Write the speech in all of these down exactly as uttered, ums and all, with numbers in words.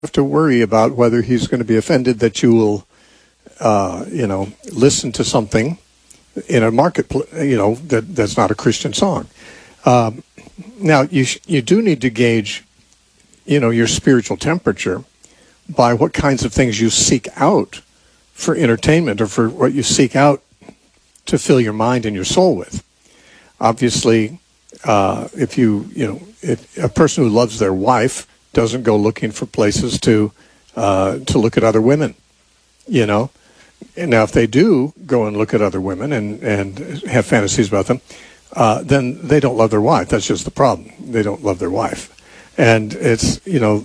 have to worry about whether he's going to be offended that you will, uh, you know, listen to something in a marketplace, you know, that that's not a Christian song. Um, now, you sh- you do need to gauge, you know, your spiritual temperature by what kinds of things you seek out for entertainment or for what you seek out to fill your mind and your soul with. Obviously, uh, if you, you know, if a person who loves their wife doesn't go looking for places to uh, to look at other women, you know. And now, if they do go and look at other women and, and have fantasies about them, uh, then they don't love their wife. That's just the problem. They don't love their wife. And it's, you know,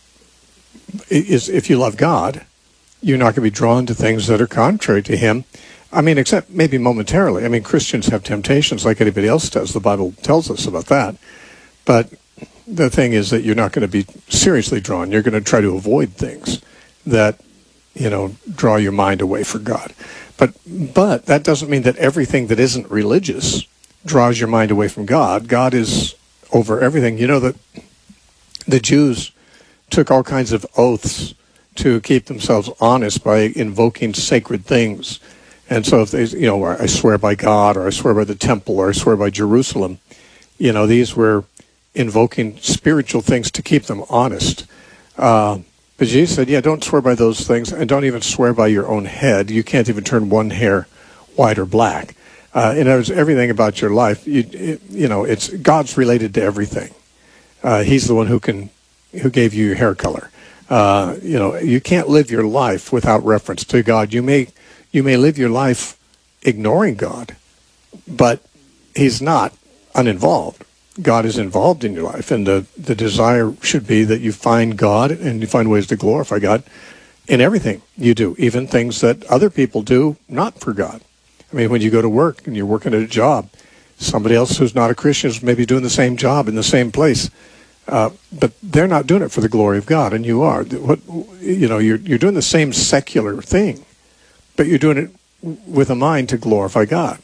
is if you love God, you're not going to be drawn to things that are contrary to him. I mean, except maybe momentarily. I mean, Christians have temptations like anybody else does. The Bible tells us about that. But the thing is that you're not going to be seriously drawn. You're going to try to avoid things that, you know, draw your mind away from God. But but that doesn't mean that everything that isn't religious draws your mind away from God. God is over everything. You know that the Jews took all kinds of oaths to keep themselves honest by invoking sacred things. And so if they, you know, I swear by God, or I swear by the temple, or I swear by Jerusalem, you know, these were invoking spiritual things to keep them honest. Uh, but Jesus said, yeah, don't swear by those things, and don't even swear by your own head. You can't even turn one hair white or black. Uh, in other words, everything about your life, you, it, you know, it's God's related to everything. Uh, he's the one who can, who gave you your hair color. Uh, you know, you can't live your life without reference to God. You may, you may live your life ignoring God, but he's not uninvolved. God is involved in your life, and the, the desire should be that you find God and you find ways to glorify God in everything you do, even things that other people do not for God. I mean, when you go to work and you're working at a job, somebody else who's not a Christian is maybe doing the same job in the same place, uh, but they're not doing it for the glory of God, and you are. What, you know, you're you're doing the same secular thing, but you're doing it with a mind to glorify God.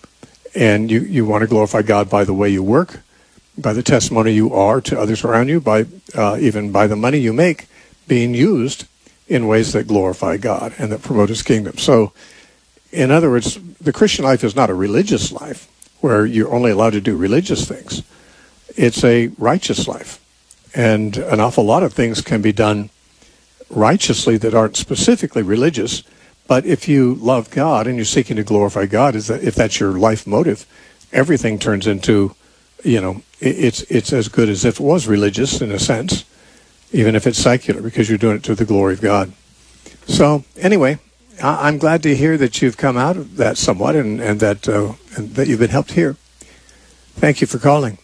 And you, you want to glorify God by the way you work, by the testimony you are to others around you, by uh, even by the money you make being used in ways that glorify God and that promote his kingdom. So, in other words, the Christian life is not a religious life where you're only allowed to do religious things. It's a righteous life. And an awful lot of things can be done righteously that aren't specifically religious. But if you love God and you're seeking to glorify God, is that if that's your life motive, everything turns into, you know, it's it's as good as if it was religious in a sense, even if it's secular, because you're doing it to the glory of God. So anyway, I'm glad to hear that you've come out of that somewhat, and, and that uh, and that you've been helped here. Thank you for calling.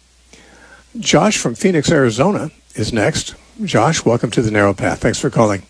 Josh from Phoenix, Arizona is next. Josh, welcome to the Narrow Path. Thanks for calling.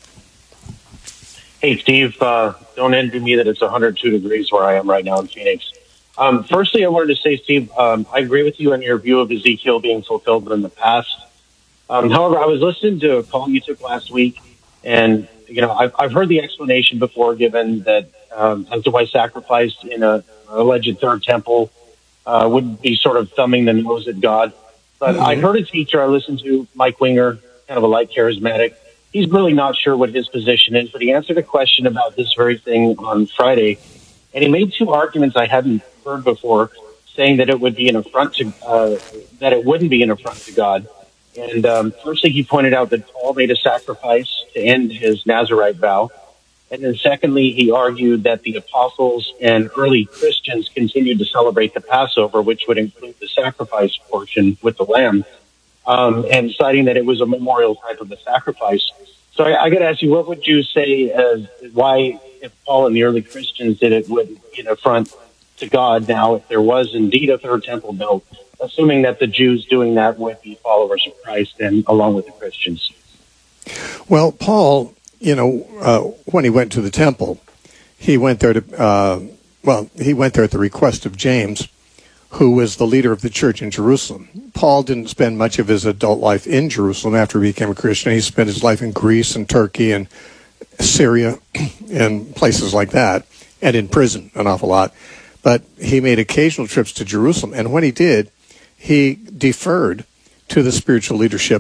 Hey, Steve, uh, don't envy me that it's one hundred two degrees where I am right now in Phoenix. Um, firstly, I wanted to say, Steve, um, I agree with you on your view of Ezekiel being fulfilled in the past. Um, however, I was listening to a call you took last week, and, you know, I've, I've heard the explanation before given that um, as to why sacrifice in a alleged third temple uh, would be sort of thumbing the nose at God. But mm-hmm. I heard a teacher I listened to, Mike Winger, kind of a light charismatic. He's really not sure what his position is, but he answered a question about this very thing on Friday. And he made two arguments I hadn't heard before, saying that it would be an affront to, uh, that it wouldn't be an affront to God. And um, firstly, he pointed out that Paul made a sacrifice to end his Nazirite vow. And then secondly, he argued that the apostles and early Christians continued to celebrate the Passover, which would include the sacrifice portion with the lamb, um, and citing that it was a memorial type of a sacrifice. So I, I got to ask you, what would you say as why, if Paul and the early Christians did it, would be an affront to God now if there was indeed a third temple built, assuming that the Jews doing that would be followers of Christ and along with the Christians? Well, Paul, you know, uh, when he went to the temple, he went there to, uh, well, he went there at the request of James, who was the leader of the church in Jerusalem. Paul didn't spend much of his adult life in Jerusalem after he became a Christian. He spent his life in Greece and Turkey and Syria and places like that, and in prison an awful lot. But he made occasional trips to Jerusalem, and when he did, he deferred to the spiritual leadership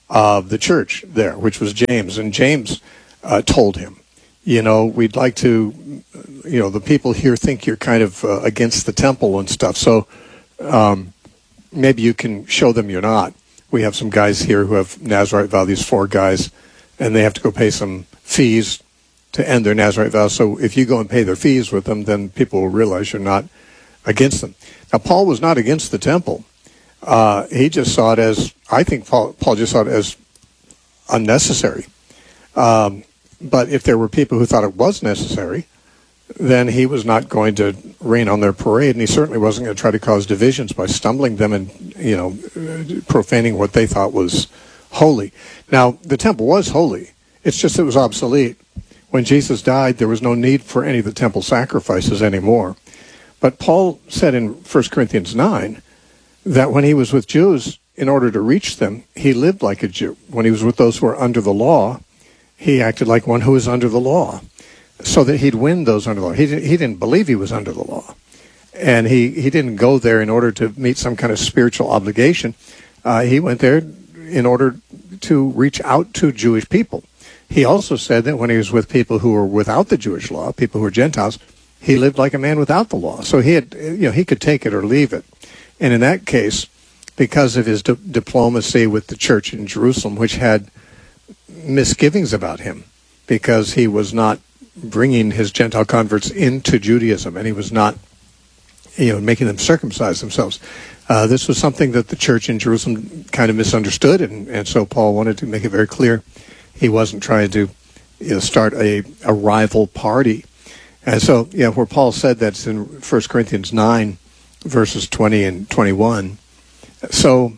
of the church there, which was James. And James uh, told him, you know, we'd like to, you know, the people here think you're kind of uh, against the temple and stuff. So um, maybe you can show them you're not. We have some guys here who have Nazarite vow, these four guys, and they have to go pay some fees to end their Nazarite vow. So if you go and pay their fees with them, then people will realize you're not against them. Now, Paul was not against the temple. Uh, he just saw it as, I think Paul, Paul just saw it as unnecessary. Um, but if there were people who thought it was necessary, then he was not going to rain on their parade, and he certainly wasn't going to try to cause divisions by stumbling them and, you know, profaning what they thought was holy. Now, the temple was holy. It's just it was obsolete. When Jesus died, there was no need for any of the temple sacrifices anymore. But Paul said in First Corinthians nine that when he was with Jews, in order to reach them, he lived like a Jew. When he was with those who were under the law, he acted like one who was under the law, so that he'd win those under the law. He didn't, he didn't believe he was under the law. And he, he didn't go there in order to meet some kind of spiritual obligation. Uh, he went there in order to reach out to Jewish people. He also said that when he was with people who were without the Jewish law, people who were Gentiles, he lived like a man without the law. So he had, you know, he could take it or leave it. And in that case, because of his di- diplomacy with the church in Jerusalem, which had misgivings about him, because he was not bringing his Gentile converts into Judaism, and he was not, you know, making them circumcise themselves. Uh, this was something that the church in Jerusalem kind of misunderstood, and, and so Paul wanted to make it very clear he wasn't trying to, you know, start a, a rival party. And so, yeah, where Paul said that's in First Corinthians nine, verses twenty and twenty-one. So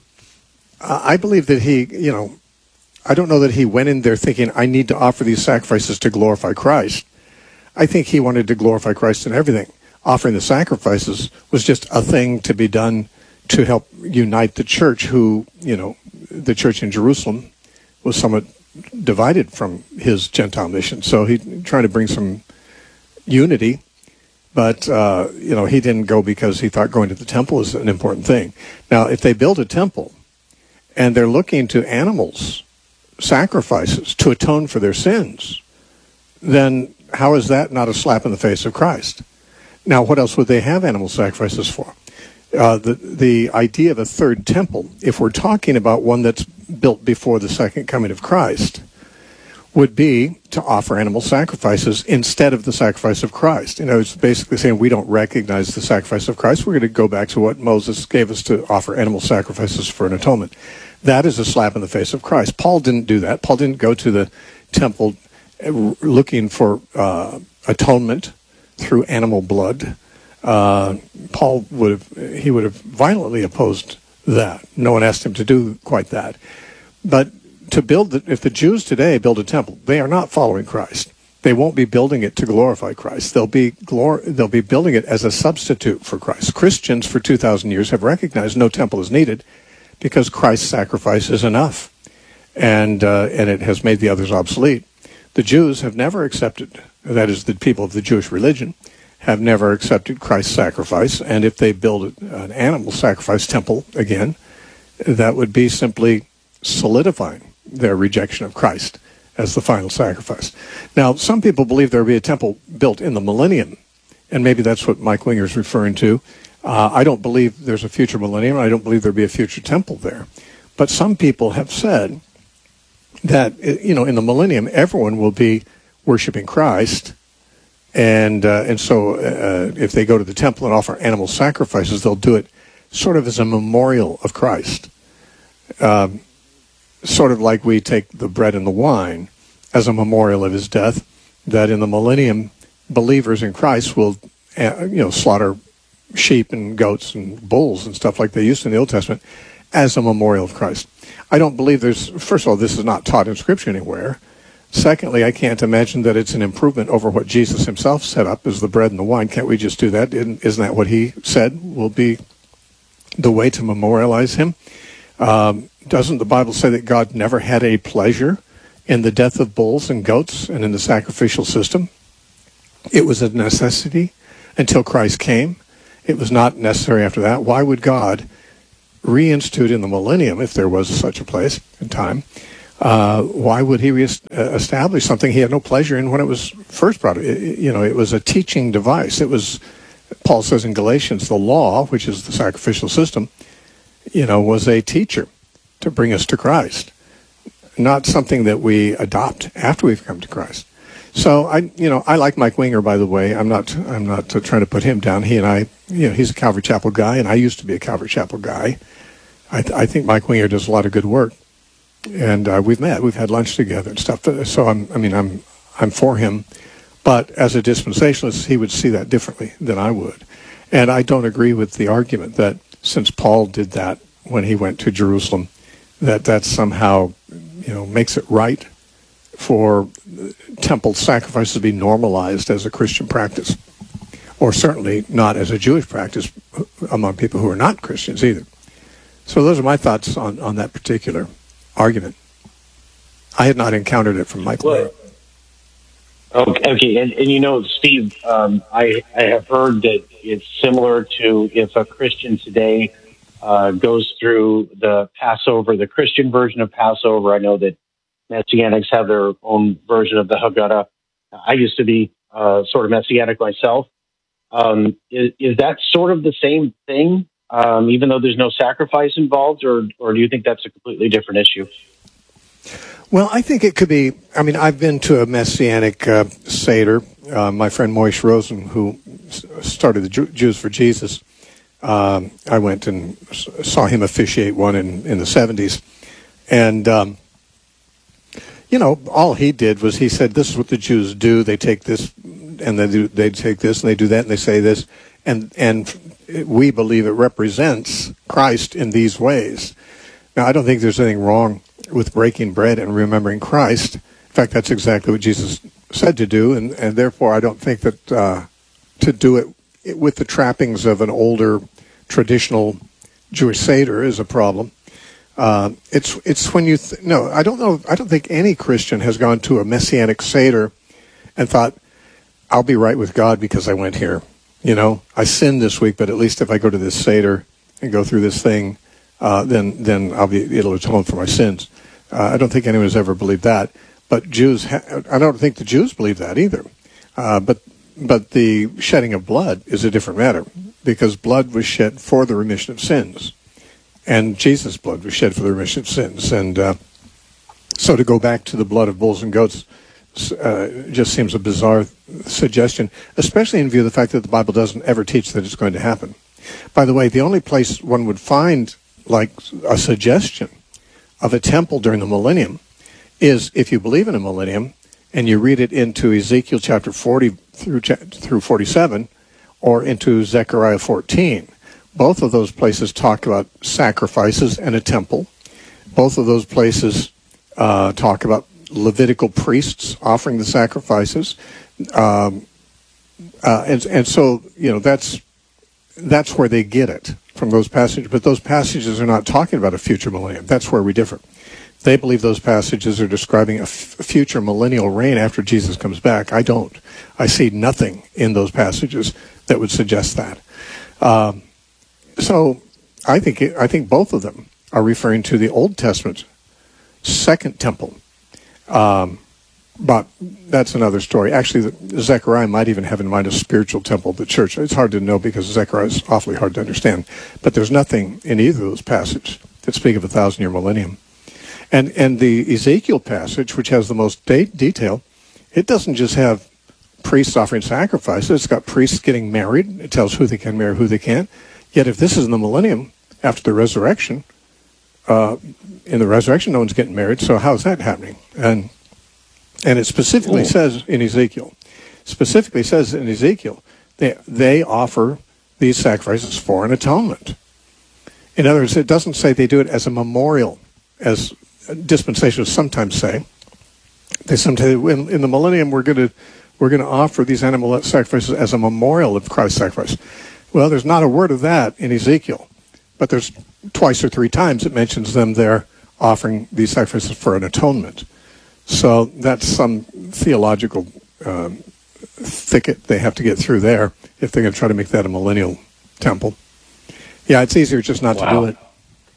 uh, I believe that he, you know, I don't know that he went in there thinking, I need to offer these sacrifices to glorify Christ. I think he wanted to glorify Christ in everything. Offering the sacrifices was just a thing to be done to help unite the church who, you know, the church in Jerusalem was somewhat divided from his Gentile mission. So he tried to bring some unity, but, uh, you know, he didn't go because he thought going to the temple was an important thing. Now, if they build a temple and they're looking to animals, sacrifices, to atone for their sins, then how is that not a slap in the face of Christ? Now, what else would they have animal sacrifices for? Uh, the, the idea of a third temple, if we're talking about one that's built before the second coming of Christ, would be to offer animal sacrifices instead of the sacrifice of Christ. You know, it's basically saying we don't recognize the sacrifice of Christ. We're going to go back to what Moses gave us to offer animal sacrifices for an atonement. That is a slap in the face of Christ. Paul didn't do that. Paul didn't go to the temple looking for uh, atonement through animal blood. Uh, Paul would have, he would have violently opposed that. No one asked him to do quite that. But to build, the, if the Jews today build a temple, they are not following Christ. They won't be building it to glorify Christ. They'll be glor- they'll be building it as a substitute for Christ. Christians for two thousand years have recognized no temple is needed because Christ's sacrifice is enough, and uh, and it has made the others obsolete. The Jews have never accepted, that is, the people of the Jewish religion, have never accepted Christ's sacrifice, and if they build an animal sacrifice temple again, that would be simply solidifying their rejection of Christ as the final sacrifice. Now, some people believe there will be a temple built in the millennium, and maybe that's what Mike Winger is referring to. Uh, I don't believe there's a future millennium. I don't believe there'll be a future temple there. But some people have said that, you know, in the millennium, everyone will be worshiping Christ, and uh, and so uh, if they go to the temple and offer animal sacrifices, they'll do it sort of as a memorial of Christ. Um, sort of like we take the bread and the wine as a memorial of his death, that in the millennium, believers in Christ will, uh, you know, slaughter sheep and goats and bulls and stuff like they used to in the Old Testament as a memorial of Christ. I don't believe there's, first of all, this is not taught in Scripture anywhere. Secondly, I can't imagine that it's an improvement over what Jesus himself set up as the bread and the wine. Can't we just do that? Isn't that what he said will be the way to memorialize him? Um, doesn't the Bible say that God never had a pleasure in the death of bulls and goats and in the sacrificial system? It was a necessity until Christ came. It was not necessary after that. Why would God reinstitute in the millennium, if there was such a place in time, uh, why would he re-establish something he had no pleasure in when it was first brought? It, you know, it was a teaching device. It was, Paul says in Galatians, the law, which is the sacrificial system, you know, was a teacher to bring us to Christ, not something that we adopt after we've come to Christ. So I, you know, I like Mike Winger, by the way. I'm not, I'm not uh, trying to put him down. He and I, you know, he's a Calvary Chapel guy, and I used to be a Calvary Chapel guy. I, th- I think Mike Winger does a lot of good work, and uh, we've met, we've had lunch together and stuff. So I'm, I mean, I'm, I'm for him, but as a dispensationalist, he would see that differently than I would, and I don't agree with the argument that since Paul did that when he went to Jerusalem, that that somehow, you know, makes it right for temple sacrifices to be normalized as a Christian practice, or certainly not as a Jewish practice among people who are not Christians either. So those are my thoughts on, on that particular argument. I had not encountered it from Michael. Well, okay, okay. And, and you know, Steve, um, I, I have heard that it's similar to if a Christian today uh, goes through the Passover, the Christian version of Passover. I know that Messianics have their own version of the Haggadah. I used to be uh, sort of Messianic myself. Um, is, is that sort of the same thing, um, even though there's no sacrifice involved, or or do you think that's a completely different issue? Well, I think it could be. I mean, I've been to a Messianic uh, Seder. Uh, my friend Moish Rosen, who started the Jew- Jews for Jesus, um, I went and saw him officiate one in, in the seventies. And... Um, You know, all he did was he said, this is what the Jews do. They take this, and they do, they take this, and they do that, and they say this. And and we believe it represents Christ in these ways. Now, I don't think there's anything wrong with breaking bread and remembering Christ. In fact, that's exactly what Jesus said to do, and, and therefore I don't think that uh, to do it with the trappings of an older, traditional Jewish Seder is a problem. Uh, it's it's when you th- no I don't know I don't think any Christian has gone to a Messianic Seder and thought, I'll be right with God because I went here. You know, I sinned this week, but at least if I go to this Seder and go through this thing, uh, then then I'll be it'll atone for my sins. Uh, I don't think anyone has ever believed that. But Jews, ha- I don't think the Jews believe that either. Uh, but but the shedding of blood is a different matter, because blood was shed for the remission of sins. And Jesus' blood was shed for the remission of sins. And uh, so to go back to the blood of bulls and goats uh, just seems a bizarre suggestion, especially in view of the fact that the Bible doesn't ever teach that it's going to happen. By the way, the only place one would find like a suggestion of a temple during the millennium is if you believe in a millennium and you read it into Ezekiel chapter forty through through forty-seven, or into Zechariah fourteen. Both of those places talk about sacrifices and a temple. Both of those places uh, talk about Levitical priests offering the sacrifices, um, uh, and and so you know that's that's where they get it from those passages. But those passages are not talking about a future millennium. That's where we differ. They believe those passages are describing a f- future millennial reign after Jesus comes back. I don't. I see nothing in those passages that would suggest that. Um, So I think it, I think both of them are referring to the Old Testament second temple. Um, but that's another story. Actually, the, Zechariah might even have in mind a spiritual temple of the church. It's hard to know because Zechariah is awfully hard to understand. But there's nothing in either of those passages that speak of a thousand-year millennium. And and the Ezekiel passage, which has the most de- detail, it doesn't just have priests offering sacrifices. It's got priests getting married. It tells who they can marry, who they can't. Yet if this is in the millennium, after the resurrection, uh, in the resurrection, no one's getting married, so how's that happening? And and it specifically Ooh. says in Ezekiel, specifically says in Ezekiel, they, they offer these sacrifices for an atonement. In other words, it doesn't say they do it as a memorial, as dispensationalists sometimes say. They sometimes, in, in the millennium, we're going to we're going to offer these animal sacrifices as a memorial of Christ's sacrifice. Well, there's not a word of that in Ezekiel, but there's twice or three times it mentions them there offering these sacrifices for an atonement. So that's some theological um, thicket they have to get through there if they're going to try to make that a millennial temple. Yeah, it's easier just not wow. to do it.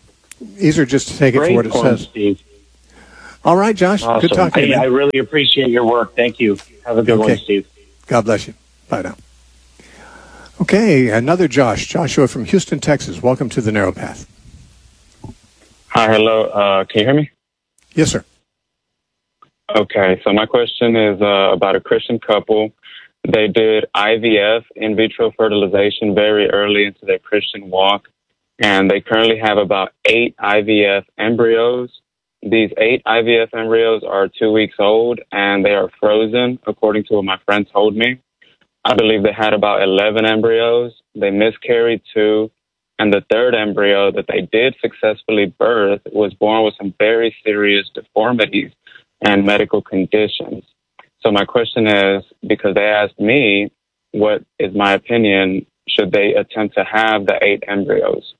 Easier just to take it for Great what it point, says. Steve. All right, Josh. Awesome. Good talking to you. I, I really appreciate your work. Thank you. Have a good Okay. one, Steve. God bless you. Bye now. Okay, another Josh. Joshua from Houston, Texas. Welcome to the Narrow Path. Hi, hello. Uh, can you hear me? Yes, sir. Okay, so my question is uh, about a Christian couple. They did I V F, in vitro fertilization, very early into their Christian walk, and they currently have about eight I V F embryos. These eight I V F embryos are two weeks old, and they are frozen, according to what my friend told me. I believe they had about eleven embryos. They miscarried two, and the third embryo that they did successfully birth was born with some very serious deformities and medical conditions. So my question is, because they asked me, what is my opinion, should they attempt to have the eight embryos?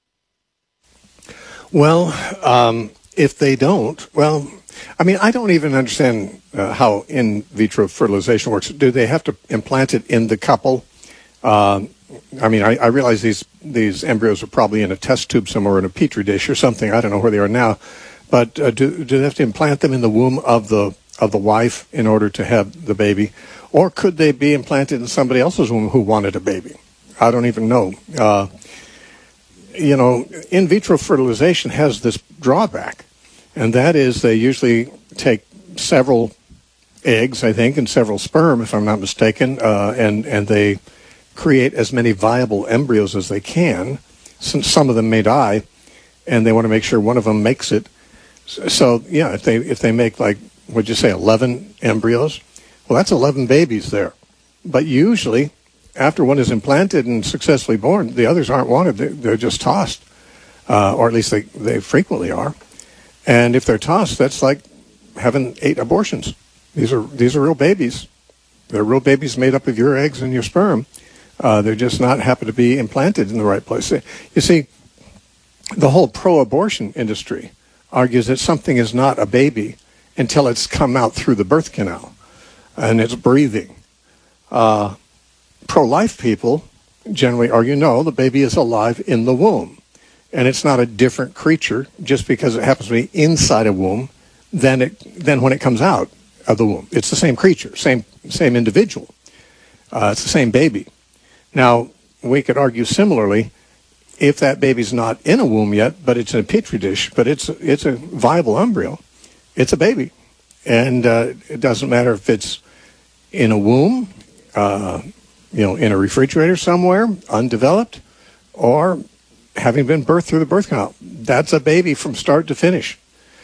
Well, um, if they don't, well, I mean, I don't even understand uh, how in vitro fertilization works. Do they have to implant it in the couple? Um, I mean, I, I realize these these embryos are probably in a test tube somewhere in a petri dish or something. I don't know where they are now, but uh, do do they have to implant them in the womb of the of the wife in order to have the baby, or could they be implanted in somebody else's womb who wanted a baby? I don't even know. Uh, you know, in vitro fertilization has this drawback, and that is they usually take several eggs, I think, and several sperm, if I'm not mistaken, uh, and and they create as many viable embryos as they can, since some of them may die, and they want to make sure one of them makes it. So, yeah, if they if they make, like, what'd you say, eleven embryos? Well, that's eleven babies there. But usually, after one is implanted and successfully born, the others aren't wanted. They're, they're just tossed, uh, or at least they, they frequently are. And if they're tossed, that's like having eight abortions. These are these are real babies. They're real babies made up of your eggs and your sperm. Uh, they're just not happen to be implanted in the right place. You see, the whole pro-abortion industry argues that something is not a baby until it's come out through the birth canal and it's breathing. Uh, pro-life people generally argue, no, the baby is alive in the womb. And it's not a different creature just because it happens to be inside a womb than it than when it comes out of the womb. It's the same creature, same same individual. Uh, it's the same baby. Now, we could argue similarly, if that baby's not in a womb yet, but it's in a petri dish, but it's it's a viable embryo, it's a baby. And uh, it doesn't matter if it's in a womb, uh, you know, in a refrigerator somewhere, undeveloped, or having been birthed through the birth canal. That's a baby from start to finish.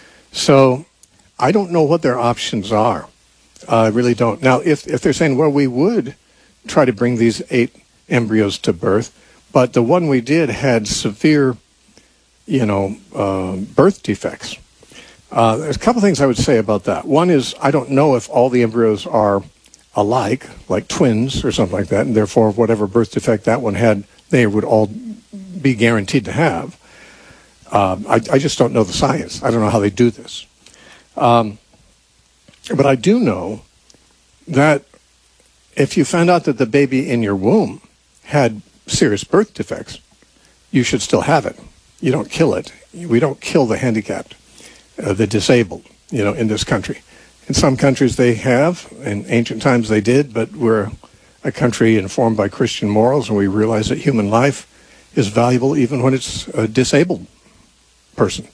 So I don't know what their options are. Uh, I really don't. Now, if, if they're saying, well, we would try to bring these eight embryos to birth, but the one we did had severe, you know, uh, birth defects. Uh, there's a couple things I would say about that. One is I don't know if all the embryos are alike, like twins or something like that, and therefore whatever birth defect that one had, they would all be guaranteed to have. Um, I, I just don't know the science. I don't know how they do this. Um, but I do know that if you found out that the baby in your womb had serious birth defects, you should still have it. You don't kill it. We don't kill the handicapped, uh, the disabled, you know, in this country. In some countries they have, in ancient times they did, but we're a country informed by Christian morals, and we realize that human life is valuable even when it's a disabled person,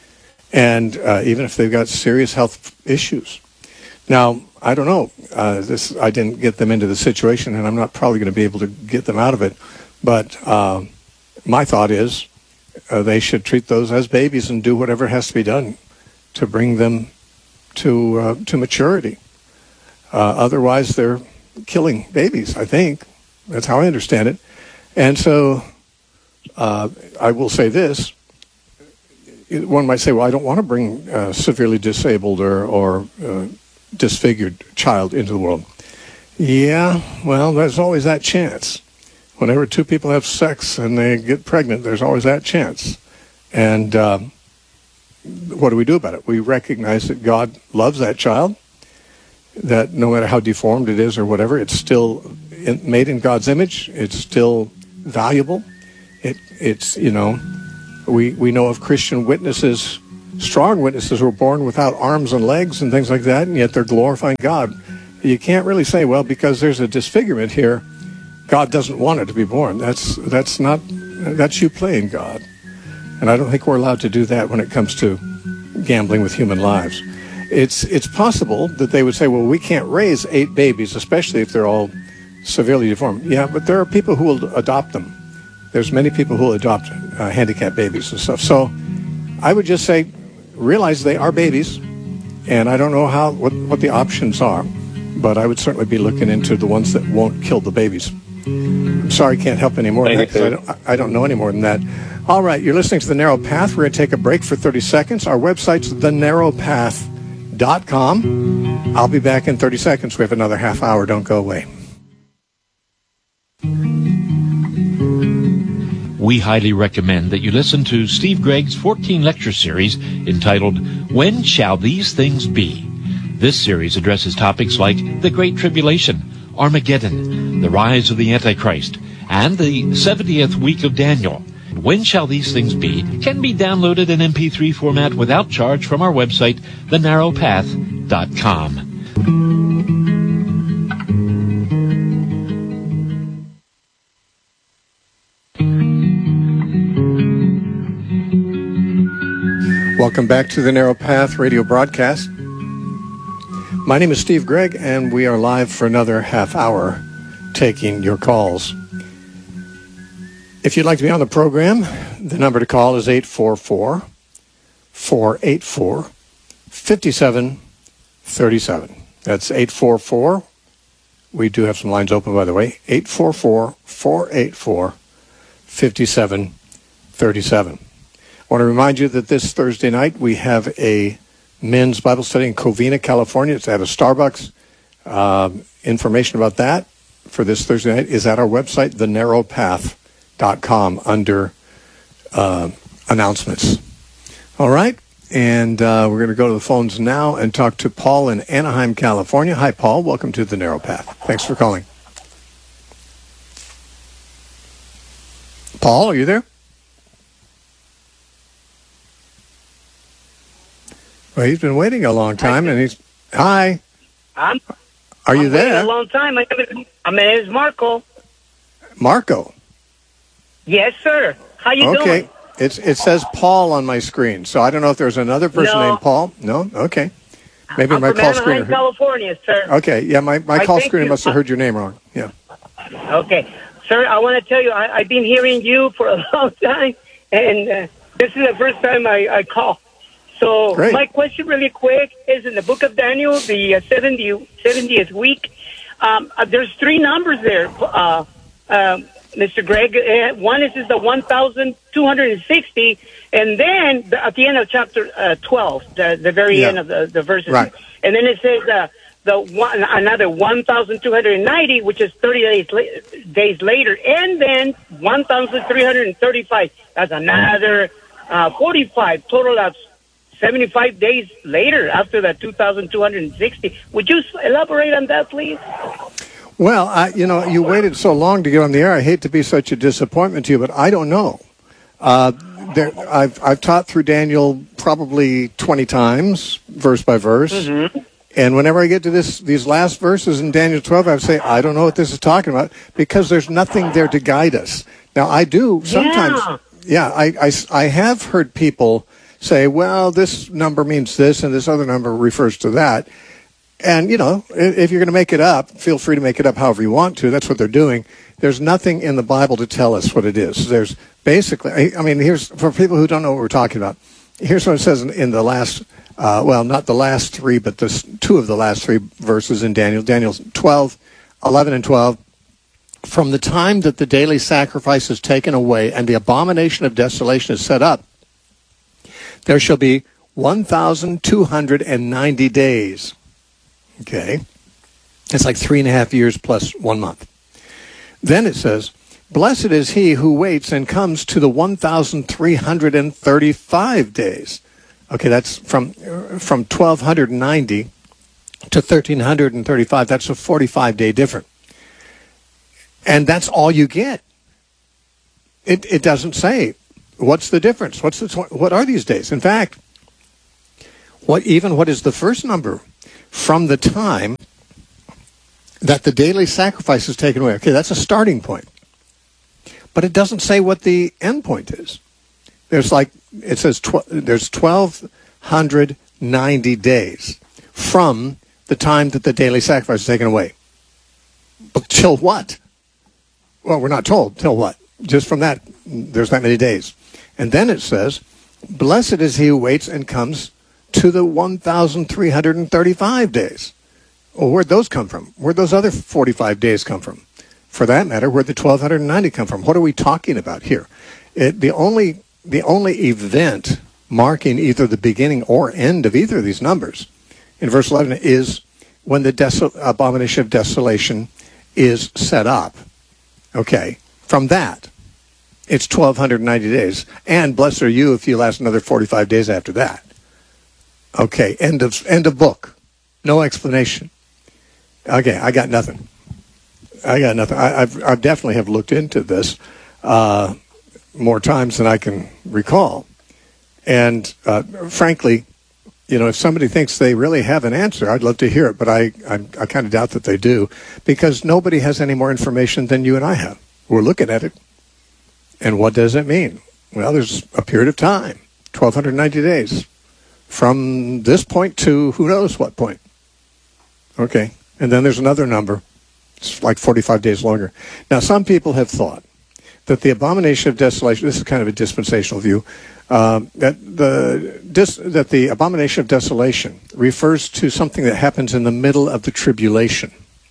and uh, even if they've got serious health issues. Now, I don't know. Uh, this I didn't get them into the situation, and I'm not probably going to be able to get them out of it. But uh, my thought is uh, they should treat those as babies and do whatever has to be done to bring them to uh, to maturity. Uh, otherwise, they're killing babies, I think. That's how I understand it. And so uh, I will say this. One might say, well, I don't want to bring a severely disabled or, or uh, disfigured child into the world. Yeah, well, there's always that chance. Whenever two people have sex and they get pregnant, there's always that chance. And uh, what do we do about it? We recognize that God loves that child, that no matter how deformed it is or whatever, it's still in, made in God's image. It's still valuable. It, it's, you know, We we know of Christian witnesses, strong witnesses, who were born without arms and legs and things like that, and yet they're glorifying God. You can't really say, well, because there's a disfigurement here, God doesn't want it to be born. That's that's not that's you playing God, and I don't think we're allowed to do that when it comes to gambling with human lives. It's it's possible that they would say, well, we can't raise eight babies, especially if they're all severely deformed. Yeah, but there are people who will adopt them. There's many people who will adopt uh, handicapped babies and stuff. So I would just say, realize they are babies, and I don't know how what, what the options are, but I would certainly be looking into the ones that won't kill the babies. I'm sorry, I can't help any more than that, 'cause I don't, I don't know any more than that. All right, you're listening to The Narrow Path. We're going to take a break for thirty seconds. Our website's the narrow path dot com. I'll be back in thirty seconds. We have another half hour. Don't go away. We highly recommend that you listen to Steve Gregg's fourteen lecture series entitled, When Shall These Things Be? This series addresses topics like the Great Tribulation, Armageddon, the rise of the Antichrist, and the seventieth week of Daniel. When Shall These Things Be can be downloaded in M P three format without charge from our website, the narrow path dot com. Welcome back to the Narrow Path radio broadcast. My name is Steve Gregg, and we are live for another half hour taking your calls. If you'd like to be on the program, the number to call is eight four four, four eight four, five seven three seven. That's eight four four. We do have some lines open, by the way. eight four four, four eight four, five seven three seven. I want to remind you that this Thursday night we have a men's Bible study in Covina, California. It's at a Starbucks. Um, information about that for this Thursday night is at our website, the narrow path dot com, under uh, announcements. All right, and uh, we're going to go to the phones now and talk to Paul in Anaheim, California. Hi, Paul. Welcome to the Narrow Path. Thanks for calling. Paul, are you there? Well, he's been waiting a long time, and he's... Hi. I'm, Are you I'm there? waiting a long time. My name is, my name is Marco. Marco. Yes, sir. How you Okay. doing? It's, it says Paul on my screen, so I don't know if there's another person No. named Paul. No? Okay. Maybe I'm my from call Anaheim, screener... California, sir. Okay, yeah, my, my I call think screener you- must have heard your name wrong. Yeah. Okay. Sir, I want to tell you, I, I've been hearing you for a long time, and uh, this is the first time I, I call. So Great. my question really quick is in the book of Daniel, the uh, seventy, seventieth week, um, uh, there's three numbers there, uh, uh, Mister Gregg. Uh, one is, is the one thousand two hundred sixty, and then the, at the end of chapter uh, twelve, the, the very Yeah. end of the, the verses. Right. And then it says uh, the one, another one thousand two hundred ninety, which is thirty days, la- days later, and then one thousand three hundred thirty-five. That's another uh, forty-five. Total of seventy-five days later after that two thousand two hundred sixty. Would you elaborate on that, please? Well, I, you know, you waited so long to get on the air. I hate to be such a disappointment to you, but I don't know. Uh, there, I've I've taught through Daniel probably twenty times, verse by verse. Mm-hmm. And whenever I get to this, these last verses in Daniel twelve, I would say, I don't know what this is talking about, because there's nothing there to guide us. Now, I do sometimes, yeah, yeah I, I, I have heard people say, well, this number means this, and this other number refers to that. And, you know, if you're going to make it up, feel free to make it up however you want to. That's what they're doing. There's nothing in the Bible to tell us what it is. There's basically, I mean, here's, for people who don't know what we're talking about, here's what it says in, in the last, uh, well, not the last three, but the two of the last three verses in Daniel. Daniel twelve, eleven and twelve. From the time that the daily sacrifice is taken away and the abomination of desolation is set up, there shall be one thousand two hundred ninety days. Okay. It's like three and a half years plus one month. Then it says, blessed is he who waits and comes to the one thousand three hundred thirty-five days. Okay, that's from from twelve ninety to thirteen thirty-five. That's a forty-five day difference. And that's all you get. It it doesn't say what's the difference? What's the tw- what are these days? In fact, what even what is the first number from the time that the daily sacrifice is taken away? Okay, that's a starting point. But it doesn't say what the end point is. There's like, it says tw- there's twelve ninety days from the time that the daily sacrifice is taken away. But till what? Well, we're not told. Till what? Just from that, there's that many days. And then it says, blessed is he who waits and comes to the one thousand three hundred thirty-five days. Well, where'd those come from? Where'd those other forty-five days come from? For that matter, where'd the twelve ninety come from? What are we talking about here? It, the only the only event marking either the beginning or end of either of these numbers in verse eleven is when the desol- abomination of desolation is set up. Okay, from that, it's twelve ninety days. And blessed are you if you last another forty-five days after that. Okay, end of end of book. No explanation. Okay, I got nothing. I got nothing. I, I've I definitely have looked into this uh, more times than I can recall. And uh, frankly, you know, if somebody thinks they really have an answer, I'd love to hear it. But I, I, I kind of doubt that they do, because nobody has any more information than you and I have. We're looking at it. And what does it mean? Well, there's a period of time, twelve ninety days, from this point to who knows what point. Okay. And then there's another number. It's like forty-five days longer. Now, some people have thought that the abomination of desolation, this is kind of a dispensational view, um, that the dis, that the abomination of desolation refers to something that happens in the middle of the tribulation.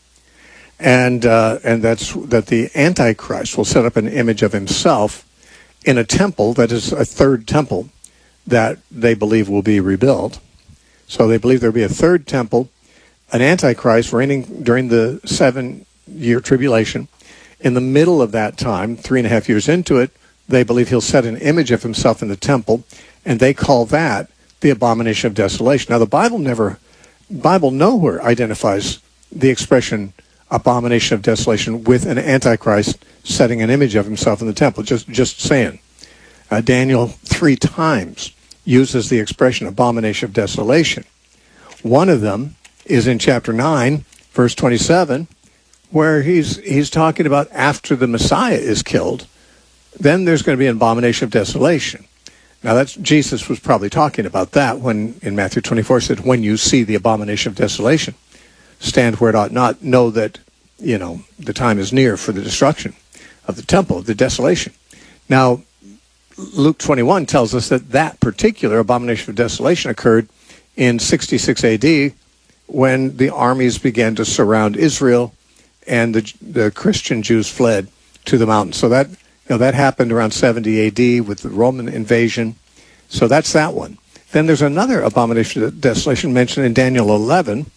And uh, and that's that the Antichrist will set up an image of himself in a temple that is a third temple that they believe will be rebuilt. So they believe there will be a third temple, an Antichrist reigning during the seven-year tribulation. In the middle of that time, three and a half years into it, they believe he'll set an image of himself in the temple, and they call that the abomination of desolation. Now, the Bible never, Bible nowhere identifies the expression abomination of desolation with an Antichrist setting an image of himself in the temple. Just, just saying. Uh, Daniel three times uses the expression abomination of desolation. One of them is in chapter nine, verse twenty-seven, where he's he's talking about after the Messiah is killed, then there's going to be an abomination of desolation. Now, that's Jesus was probably talking about that when in Matthew twenty-four said, when you see the abomination of desolation, stand where it ought not, know that, you know, the time is near for the destruction of the temple, of the desolation. Now, Luke twenty-one tells us that that particular abomination of desolation occurred in sixty-six A D when the armies began to surround Israel and the, the Christian Jews fled to the mountains. So that, you know, that happened around seventy A D with the Roman invasion. So that's that one. Then there's another abomination of desolation mentioned in Daniel eleven,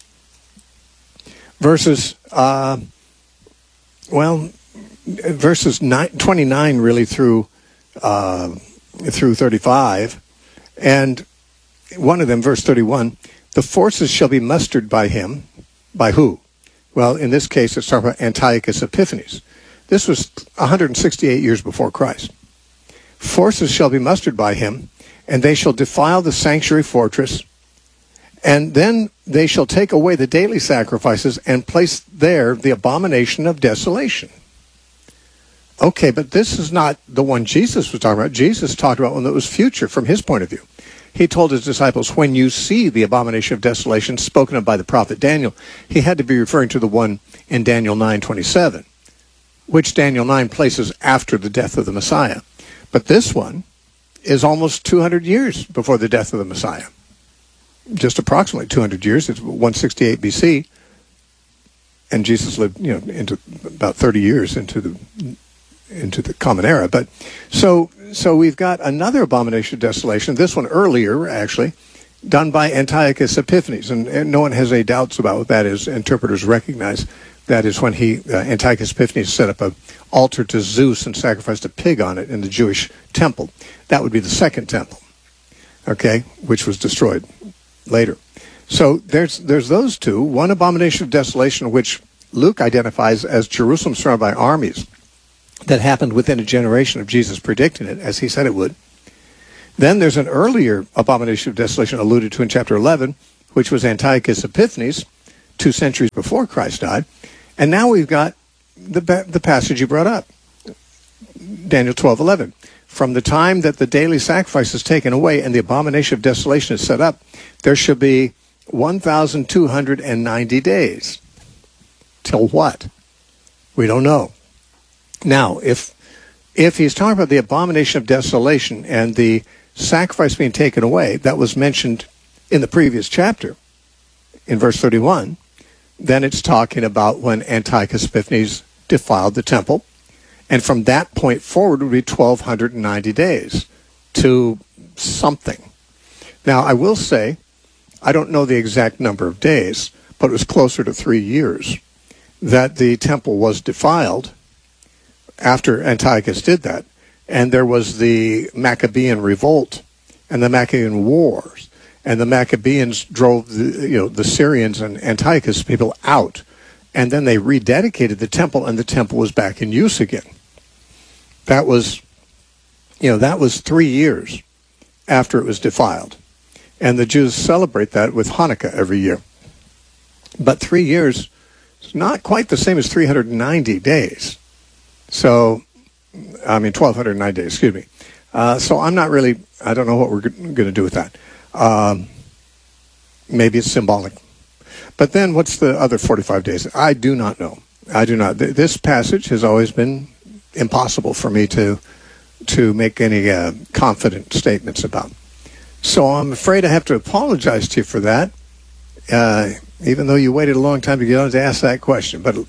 verses, uh, well, verses nine, twenty-nine really through uh, through thirty-five. And one of them, verse thirty-one, the forces shall be mustered by him. By who? Well, in this case, it's talking about Antiochus Epiphanes. This was one hundred sixty-eight years before Christ. Forces shall be mustered by him, and they shall defile the sanctuary fortress, and then they shall take away the daily sacrifices and place there the abomination of desolation. Okay, but this is not the one Jesus was talking about. Jesus talked about one that was future from his point of view. He told his disciples, when you see the abomination of desolation spoken of by the prophet Daniel, he had to be referring to the one in Daniel nine twenty-seven, which Daniel nine places after the death of the Messiah. But this one is almost two hundred years before the death of the Messiah. Just approximately two hundred years. It's one sixty-eight B C. And Jesus lived, you know, into about thirty years into the into the Common Era. But so so we've got another abomination of desolation, this one earlier, actually, done by Antiochus Epiphanes. And, and no one has any doubts about what that is. Interpreters recognize that is when he, uh, Antiochus Epiphanes, set up an altar to Zeus and sacrificed a pig on it in the Jewish temple. That would be the second temple, okay, which was destroyed later. So there's there's those two. One abomination of desolation, which Luke identifies as Jerusalem surrounded by armies. that happened within a generation of Jesus predicting it, as he said it would. Then there's an earlier abomination of desolation alluded to in chapter eleven, which was Antiochus Epiphanes, two centuries before Christ died. And now we've got the the passage you brought up, Daniel twelve eleven. From the time that the daily sacrifice is taken away and the abomination of desolation is set up, there shall be one thousand two hundred ninety days. Till what? We don't know. Now, if if he's talking about the abomination of desolation and the sacrifice being taken away, that was mentioned in the previous chapter, in verse thirty-one, then it's talking about when Antiochus Epiphanes defiled the temple. And from that point forward would be twelve ninety days to something. Now, I will say, I don't know the exact number of days, but it was closer to three years that the temple was defiled after Antiochus did that. And there was the Maccabean revolt and the Maccabean wars. And the Maccabeans drove the, you know, the Syrians and Antiochus people out. And then they rededicated the temple, and the temple was back in use again. That was, you know, that was three years after it was defiled. And the Jews celebrate that with Hanukkah every year. But three years is not quite the same as three hundred ninety days. So, I mean, twelve ninety days, excuse me. Uh, so I'm not really, I don't know what we're going to do with that. Um, maybe it's symbolic. But then what's the other forty-five days? I do not know. I do not. Th- this passage has always been impossible for me to to make any uh, confident statements about. So I'm afraid I have to apologize to you for that, uh, even though you waited a long time to get on to ask that question. But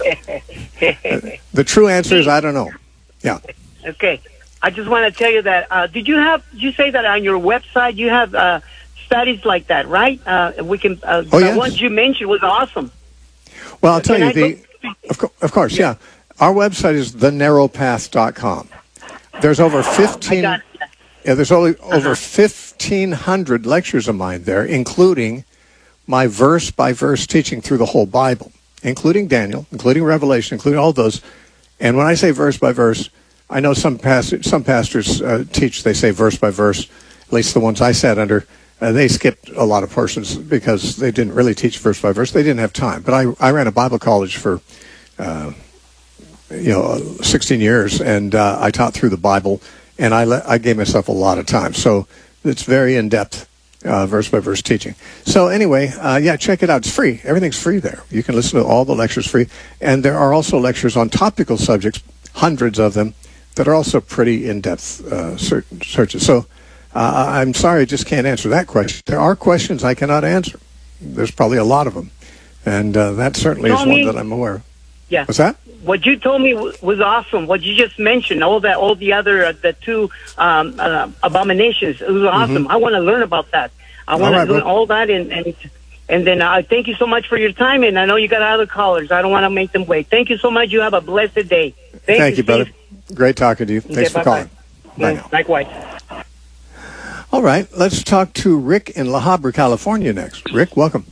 the true answer is I don't know. Yeah. Okay. I just want to tell you that, uh, did you have, did you say that on your website you have uh, studies like that, right? Uh, we can, uh, oh, the yes. ones you mentioned was awesome. Well, I'll tell Can you, I the go- of, co- of course, yeah. Our website is the narrow path dot com. There's over fifteen. I got it. Yeah, there's only Uh-huh. over fifteen hundred lectures of mine there, including my verse by verse teaching through the whole Bible, including Daniel, including Revelation, including all those. And when I say verse by verse, I know some pastors, some pastors uh, teach. They say verse by verse. At least the ones I sat under, uh, they skipped a lot of portions because they didn't really teach verse by verse. They didn't have time. But I, I ran a Bible college for. Uh, you know, sixteen years, and uh, I taught through the Bible, and I, le- I gave myself a lot of time. So it's very in-depth, uh, verse-by-verse teaching. So anyway, uh, yeah, check it out. It's free. Everything's free there. You can listen to all the lectures free. And there are also lectures on topical subjects, hundreds of them, that are also pretty in-depth uh, search- searches. So uh, I'm sorry, I just can't answer that question. There are questions I cannot answer. There's probably a lot of them. And uh, that certainly is one that I'm aware of. Yeah. What's that? What you told me w- was awesome. What you just mentioned, all that, all the other, uh, the two um, uh, abominations, it was awesome. Mm-hmm. I want to learn about that. I want right, to learn bro. all that, and and and then I uh, thank you so much for your time. And I know you got other callers. I don't want to make them wait. Thank you so much. You have a blessed day. Thank, Thank you, brother. Steve. Great talking to you. Thanks Okay, for bye-bye. calling. Bye Mm, now. Likewise. All right, let's talk to Rick in La Habra, California next. Rick, welcome.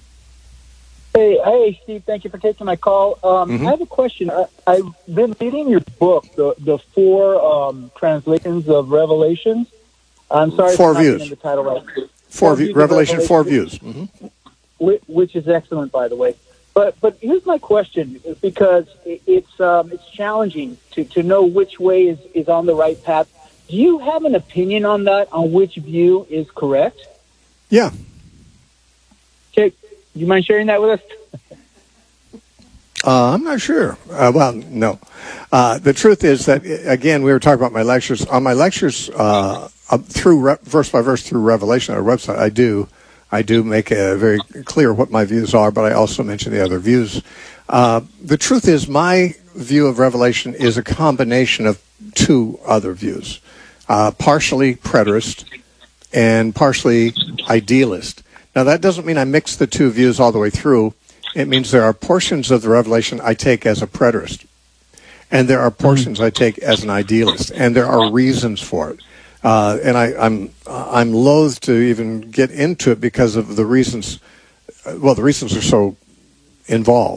Hey, hey, Steve. Thank you for taking my call. Um, Mhm. I have a question. I, I've been reading your book, the the four um, translations of Revelations. I'm sorry, Four if I'm not views. getting the title right. Four Four view, views of Revelation, four Revelation. views. hmm Whi- which is excellent, by the way. But but here's my question, because it, it's um, it's challenging to, to know which way is, is on the right path. Do you have an opinion on that, on which view is correct? Yeah. Okay, you mind sharing that with us? Uh, I'm not sure. Uh, well, no. Uh, the truth is that, again, we were talking about my lectures. On my lectures, uh, up through re- verse by verse through Revelation on our website, I do, I do make a very clear what my views are, but I also mention the other views. Uh, the truth is, my view of Revelation is a combination of two other views, uh, partially preterist and partially idealist. Now, that doesn't mean I mix the two views all the way through. It means there are portions of the Revelation I take as a preterist, and there are portions I take as an idealist, and there are reasons for it. Uh, and I, I'm I'm loath to even get into it because of the reasons. Well, the reasons are so involved.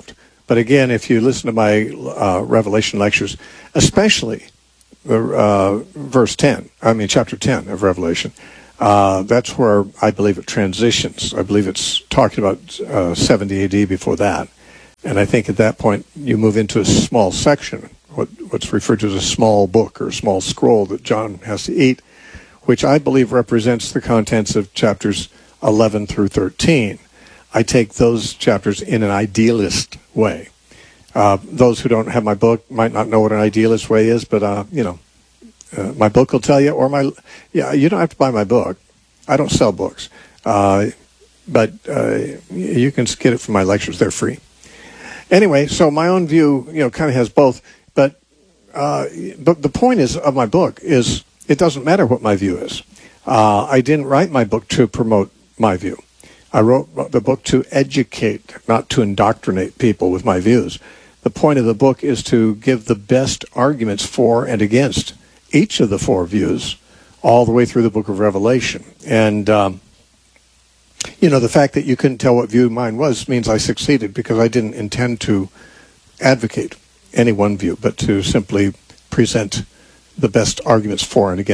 But again, if you listen to my uh, Revelation lectures, especially uh, verse ten, I mean chapter ten of Revelation, uh, that's where I believe it transitions. I believe it's talking about uh, seventy A D before that. And I think at that point you move into a small section, what, what's referred to as a small book or a small scroll that John has to eat, which I believe represents the contents of chapters eleven through thirteen. I take those chapters in an idealist way. Uh, those who don't have my book might not know what an idealist way is, but, uh, you know, uh, my book will tell you, or my, yeah, you don't have to buy my book. I don't sell books. Uh, but uh, you can get it from my lectures. They're free. Anyway, so my own view, you know, kind of has both. But, uh, but the point is of my book is it doesn't matter what my view is. Uh, I didn't write my book to promote my view. I wrote the book to educate, not to indoctrinate people with my views. The point of the book is to give the best arguments for and against each of the four views all the way through the book of Revelation. And, um, you know, the fact that you couldn't tell what view mine was means I succeeded, because I didn't intend to advocate any one view, but to simply present the best arguments for and against